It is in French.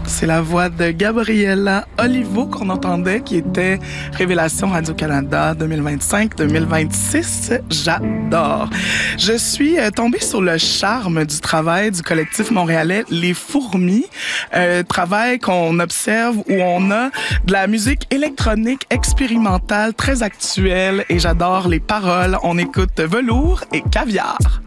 C'est la voix de Gabriela Olivo qu'on entendait, qui était Révélation Radio-Canada 2025-2026. J'adore. Je suis tombée sur le charme du travail du collectif montréalais Les Fourmis. Travail qu'on observe où on a de la musique électronique expérimentale très actuelle et j'adore les paroles. On écoute Velours et Caviar.